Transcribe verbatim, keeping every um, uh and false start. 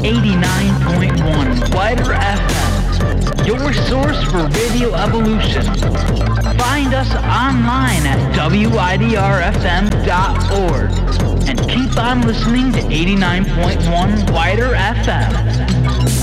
eighty-nine point one Wider F M, your source for Radio Evolution. Find us online at W I D R F M dot org and keep on listening to eighty-nine point one Wider F M.